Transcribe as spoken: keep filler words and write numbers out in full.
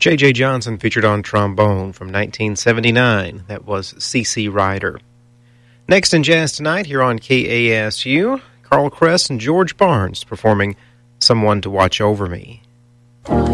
J J. Johnson featured on trombone from nineteen seventy-nine. That was C C. Ryder. Next in Jazz Tonight here on K A S U, Carl Kress and George Barnes performing Someone to Watch Over Me.